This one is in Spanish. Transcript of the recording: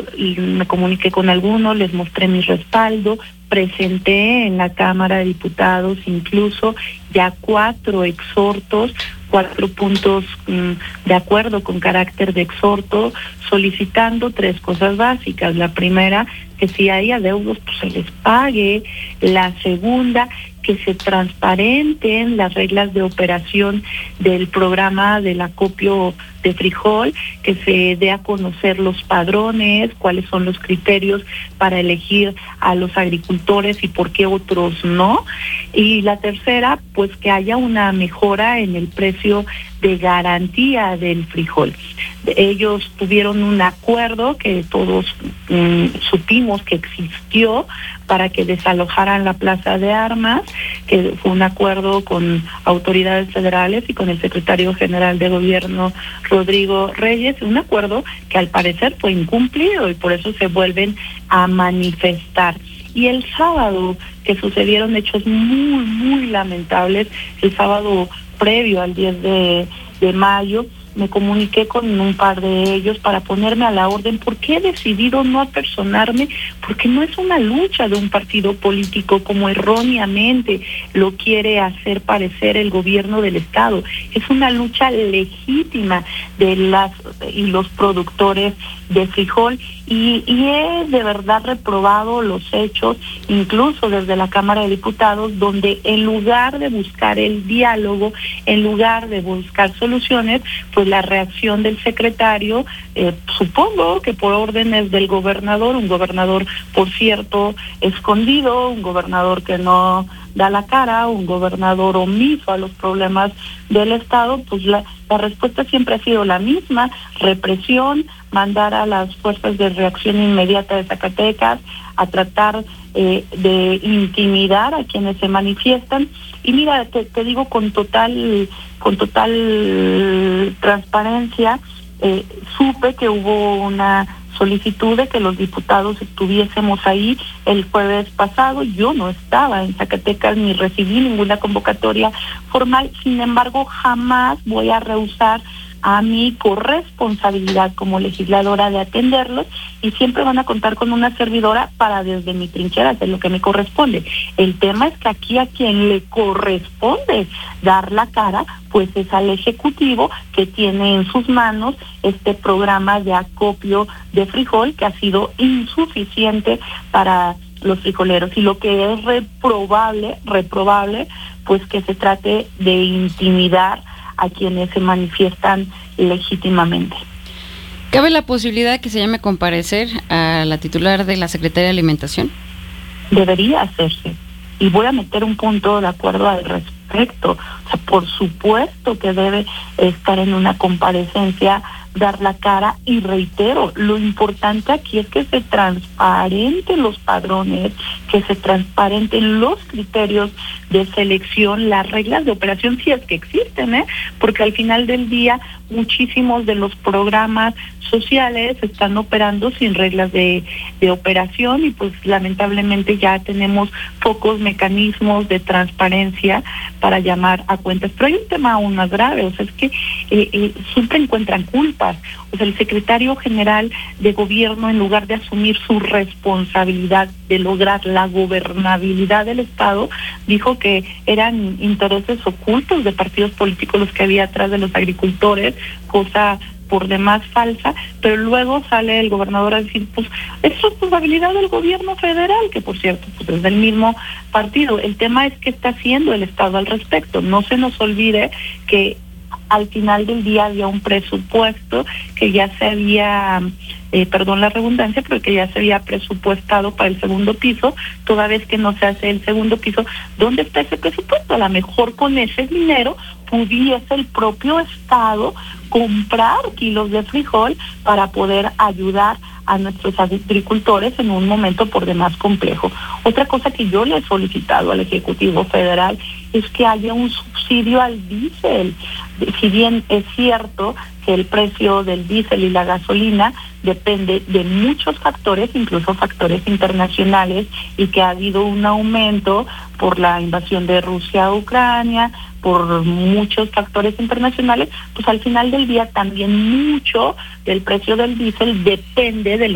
y me comuniqué con algunos, les mostré mi respaldo, presenté en la Cámara de Diputados incluso ya 4 exhortos, 4 puntos de acuerdo con carácter de exhorto, solicitando 3 cosas básicas. La primera, que si hay adeudos, pues se les pague. La segunda, que se transparenten las reglas de operación del programa del acopio de frijol, que se dé a conocer los padrones, cuáles son los criterios para elegir a los agricultores y por qué otros no. Y la tercera, pues que haya una mejora en el precio de garantía del frijol. Ellos tuvieron un acuerdo que todos supimos que existió para que desalojaran la Plaza de Armas, que fue un acuerdo con autoridades federales y con el secretario general de Gobierno, Rodrigo Reyes, un acuerdo que al parecer fue incumplido y por eso se vuelven a manifestar. Y el sábado, que sucedieron hechos muy, muy lamentables, el sábado previo al 10 de mayo, me comuniqué con un par de ellos para ponerme a la orden. ¿Por qué he decidido no apersonarme? Porque no es una lucha de un partido político como erróneamente lo quiere hacer parecer el gobierno del Estado. Es una lucha legítima de las y los productores de frijol y he de verdad reprobado los hechos, incluso desde la Cámara de Diputados, donde en lugar de buscar el diálogo, en lugar de buscar soluciones, pues la reacción del secretario, supongo que por órdenes del gobernador, un gobernador, por cierto, escondido, un gobernador que no da la cara, un gobernador omiso a los problemas del Estado, pues la respuesta siempre ha sido la misma: represión, mandar a las fuerzas de reacción inmediata de Zacatecas a tratar de intimidar a quienes se manifiestan. Y mira, te digo con total transparencia, supe que hubo una solicitud de que los diputados estuviésemos ahí el jueves pasado. Yo no estaba en Zacatecas ni recibí ninguna convocatoria formal, sin embargo jamás voy a rehusar a mi corresponsabilidad como legisladora de atenderlos y siempre van a contar con una servidora para desde mi trinchera hacer lo que me corresponde. El tema es que aquí a quien le corresponde dar la cara pues es al Ejecutivo, que tiene en sus manos este programa de acopio de frijol que ha sido insuficiente para los frijoleros, y lo que es reprobable pues que se trate de intimidar a quienes se manifiestan legítimamente. ¿Cabe la posibilidad de que se llame a comparecer a la titular de la Secretaría de Alimentación? Debería hacerse, y voy a meter un punto de acuerdo al respecto. O sea, por supuesto que debe estar en una comparecencia, dar la cara, y reitero, lo importante aquí es que se transparenten los padrones, que se transparenten los criterios de selección, las reglas de operación, si es que existen, porque al final del día muchísimos de los programas sociales están operando sin reglas de operación, y pues lamentablemente ya tenemos pocos mecanismos de transparencia para llamar a cuentas. Pero hay un tema aún más grave, o sea, es que siempre encuentran culpas. O sea, el secretario general de Gobierno, en lugar de asumir su responsabilidad de lograr la gobernabilidad del Estado, dijo que eran intereses ocultos de partidos políticos los que había atrás de los agricultores, cosa por demás falsa, pero luego sale el gobernador a decir, pues es responsabilidad del gobierno federal, que por cierto pues es del mismo partido. El tema es qué está haciendo el Estado al respecto. No se nos olvide que al final del día había un presupuesto que ya se había, perdón la redundancia, pero que ya se había presupuestado para el segundo piso. Toda vez que no se hace el segundo piso, ¿dónde está ese presupuesto? A lo mejor con ese dinero pudiese el propio Estado comprar kilos de frijol para poder ayudar a nuestros agricultores en un momento por demás complejo. Otra cosa que yo le he solicitado al Ejecutivo Federal es que haya un subsidio al diésel. Si bien es cierto que el precio del diésel y la gasolina depende de muchos factores, incluso factores internacionales, y que ha habido un aumento por la invasión de Rusia a Ucrania, por muchos factores internacionales, pues al final del día también mucho del precio del diésel depende de